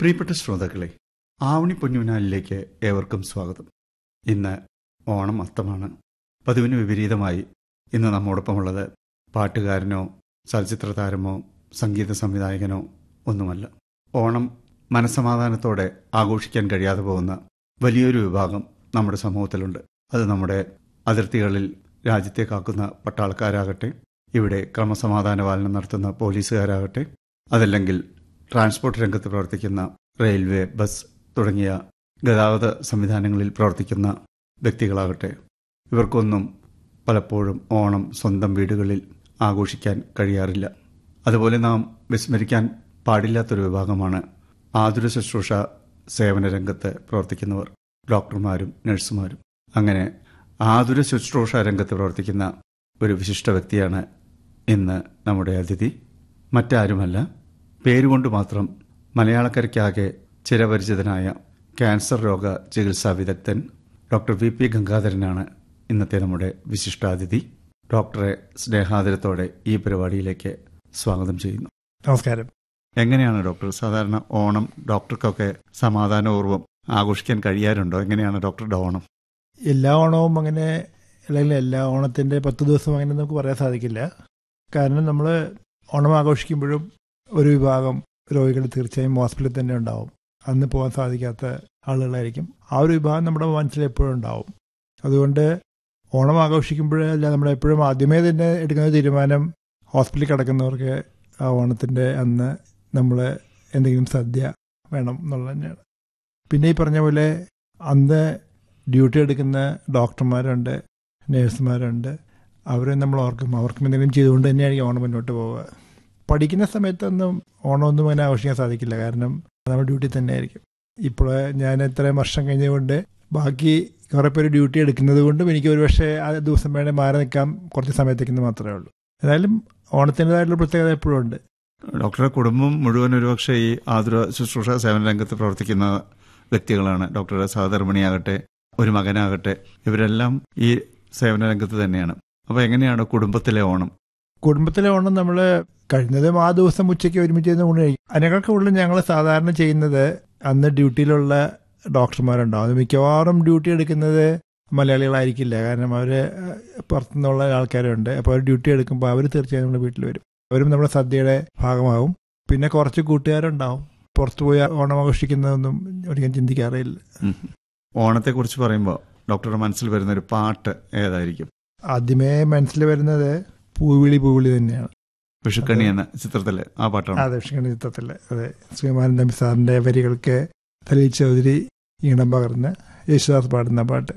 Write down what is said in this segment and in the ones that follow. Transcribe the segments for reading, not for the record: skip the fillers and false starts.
പ്രിയപ്പെട്ട ശ്രോതാക്കളെ, ആവണി പൊന്നൂനാലിലേക്ക് ഏവർക്കും സ്വാഗതം. ഇന്ന് ഓണം അത്തമാണ്. പതിവിന് വിപരീതമായി ഇന്ന് നമ്മോടൊപ്പമുള്ളത് പാട്ടുകാരനോ ചലച്ചിത്ര താരമോ സംഗീത സംവിധായകനോ ഒന്നുമല്ല. ഓണം മനസ്സമാധാനത്തോടെ ആഘോഷിക്കാൻ കഴിയാതെ പോകുന്ന വലിയൊരു വിഭാഗം നമ്മുടെ സമൂഹത്തിലുണ്ട്. അത് നമ്മുടെ അതിർത്തികളിൽ രാജ്യത്തെ കാക്കുന്ന പട്ടാളക്കാരാകട്ടെ, ഇവിടെ ക്രമസമാധാന പാലനം നടത്തുന്ന പോലീസുകാരാകട്ടെ, അതല്ലെങ്കിൽ ട്രാൻസ്പോർട്ട് രംഗത്ത് പ്രവർത്തിക്കുന്ന റെയിൽവേ, ബസ് തുടങ്ങിയ ഗതാഗത സംവിധാനങ്ങളിൽ പ്രവർത്തിക്കുന്ന വ്യക്തികളാകട്ടെ, ഇവർക്കൊന്നും പലപ്പോഴും ഓണം സ്വന്തം വീടുകളിൽ ആഘോഷിക്കാൻ കഴിയാറില്ല. അതുപോലെ നാം വിസ്മരിക്കാൻ പാടില്ലാത്തൊരു വിഭാഗമാണ് ആതുര ശുശ്രൂഷ സേവന രംഗത്ത് പ്രവർത്തിക്കുന്നവർ, ഡോക്ടർമാരും നഴ്സുമാരും. അങ്ങനെ ആതുര ശുശ്രൂഷ രംഗത്ത് പ്രവർത്തിക്കുന്ന ഒരു വിശിഷ്ട വ്യക്തിയാണ് ഇന്ന് നമ്മുടെ അതിഥി. മറ്റാരുമല്ല, പേരുകൊണ്ട് മാത്രം മലയാളക്കരയ്ക്കാകെ ചിരപരിചിതനായ ക്യാൻസർ രോഗ ചികിത്സാ വിദഗ്ധൻ ഡോക്ടർ VP ഗംഗാധരനാണ് ഇന്നത്തെ നമ്മുടെ വിശിഷ്ടാതിഥി. ഡോക്ടറെ സ്നേഹാദരത്തോടെ ഈ പരിപാടിയിലേക്ക് സ്വാഗതം ചെയ്യുന്നു. നമസ്കാരം. എങ്ങനെയാണ് ഡോക്ടർ സാധാരണ ഓണം ഡോക്ടർക്കൊക്കെ സമാധാനപൂർവ്വം ആഘോഷിക്കാൻ കഴിയാറുണ്ടോ? എങ്ങനെയാണ് ഡോക്ടറുടെ ഓണം? എല്ലാ ഓണവും അങ്ങനെ, അല്ലെങ്കിൽ എല്ലാ ഓണത്തിൻ്റെ 10 ദിവസം അങ്ങനെ നമുക്ക് പറയാൻ സാധിക്കില്ല. കാരണം നമ്മൾ ഓണം ആഘോഷിക്കുമ്പോഴും ഒരു വിഭാഗം രോഗികൾ തീർച്ചയായും ഹോസ്പിറ്റലിൽ തന്നെ ഉണ്ടാവും. അന്ന് പോകാൻ സാധിക്കാത്ത ആളുകളായിരിക്കും. ആ ഒരു വിഭാഗം നമ്മുടെ മനസ്സിൽ എപ്പോഴും ഉണ്ടാവും. അതുകൊണ്ട് ഓണം ആഘോഷിക്കുമ്പോഴല്ല നമ്മളെപ്പോഴും ആദ്യമേ തന്നെ എടുക്കുന്ന തീരുമാനം ഹോസ്പിറ്റലിൽ കിടക്കുന്നവർക്ക് ആ ഓണത്തിൻ്റെ അന്ന് നമ്മൾ എന്തെങ്കിലും സദ്യ വേണം എന്നുള്ളത് തന്നെയാണ്. പിന്നെ ഈ പറഞ്ഞ പോലെ അന്ന് ഡ്യൂട്ടി എടുക്കുന്ന ഡോക്ടർമാരുണ്ട്, നേഴ്സുമാരുണ്ട്. അവരെ നമ്മൾ ഓർക്കും, അവർക്കും എന്തെങ്കിലും ചെയ്തുകൊണ്ട് തന്നെയായിരിക്കും ഓണം മുന്നോട്ട് പോവുക. പഠിക്കുന്ന സമയത്തൊന്നും ഓണമൊന്നും അങ്ങനെ ആഘോഷിക്കാൻ സാധിക്കില്ല, കാരണം നമ്മൾ ഡ്യൂട്ടി തന്നെ ആയിരിക്കും. ഇപ്പോൾ ഞാൻ ഇത്രയും വർഷം കഴിഞ്ഞുകൊണ്ട് ബാക്കി കുറേ പേര് ഡ്യൂട്ടി എടുക്കുന്നത് കൊണ്ടും എനിക്ക് ഒരു പക്ഷേ ആ ദിവസം വേണേൽ മാറി നിൽക്കാം, കുറച്ച് സമയത്തേക്കെന്ന് മാത്രമേ ഉള്ളൂ. ഏതായാലും ഓണത്തിൻ്റെതായിട്ടുള്ള പ്രത്യേകത എപ്പോഴും ഉണ്ട്. ഡോക്ടറുടെ കുടുംബം മുഴുവൻ ഒരുപക്ഷെ ഈ ആതുര ശുശ്രൂഷ സേവന രംഗത്ത് പ്രവർത്തിക്കുന്ന വ്യക്തികളാണ്. ഡോക്ടറുടെ സഹധർമ്മിണിയാകട്ടെ, ഒരു മകനാകട്ടെ, ഇവരെല്ലാം ഈ സേവന രംഗത്ത് തന്നെയാണ്. അപ്പോൾ എങ്ങനെയാണ് കുടുംബത്തിലെ ഓണം? കുടുംബത്തിലെ ഓണം നമ്മൾ കഴിഞ്ഞതും ആ ദിവസം ഉച്ചയ്ക്ക് ഒരുമിച്ച് ചെയ്യുന്ന ഊണ് കഴിക്കും. അതിനേക്കാൾ കൂടുതൽ ഞങ്ങൾ സാധാരണ ചെയ്യുന്നത് അന്ന് ഡ്യൂട്ടിയിലുള്ള ഡോക്ടർമാരുണ്ടാവും. അത് മിക്കവാറും ഡ്യൂട്ടി എടുക്കുന്നത് മലയാളികളായിരിക്കില്ല, കാരണം അവർ പുറത്തുനിന്നുള്ള ആൾക്കാരുണ്ട്. അപ്പോൾ അവർ ഡ്യൂട്ടി എടുക്കുമ്പോൾ അവർ തീർച്ചയായും നമ്മുടെ വീട്ടിൽ വരും. അവരും നമ്മുടെ സദ്യയുടെ ഭാഗമാവും. പിന്നെ കുറച്ച് കൂട്ടുകാരുണ്ടാവും. പുറത്തു പോയി ഓണം ആഘോഷിക്കുന്നതൊന്നും ഒരിക്കലും ചിന്തിക്കാറില്ല. ഓണത്തെക്കുറിച്ച് പറയുമ്പോൾ ഡോക്ടറുടെ മനസ്സിൽ വരുന്നൊരു പാട്ട് ഏതായിരിക്കും? ആദ്യമേ മനസ്സിൽ വരുന്നത് പൂവിളി പൂവിളി തന്നെയാണ്. വിഷുക്കണി എന്ന ചിത്രത്തിലെ ആ പാട്ടാണ്. അതെ, വിഷുക്കണി ചിത്രത്തിലെ. അതെ, ശ്രീമാനൻ തമ്പി സാറിൻ്റെ വരികൾക്ക് സലീൽ ചൗധരി ഈണം പകർന്ന് യേശുദാസ് പാടുന്ന പാട്ട്.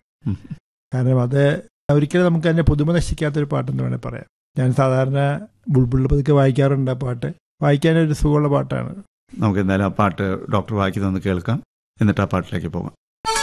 കാരണം അത് ഒരിക്കലും നമുക്ക് അതിൻ്റെ പുതുമ നശിക്കാത്തൊരു പാട്ടെന്ന് വേണേൽ പറയാം. ഞാൻ സാധാരണ ബുൾബുളിൽ പതുക്കെ വായിക്കാറുണ്ട്. ആ പാട്ട് വായിക്കാനൊരു സുഖമുള്ള പാട്ടാണ്. നമുക്ക് എന്തായാലും ആ പാട്ട് ഡോക്ടർ വായിക്കുന്നതൊന്ന് കേൾക്കാം, എന്നിട്ട് ആ പാട്ടിലേക്ക് പോകാം.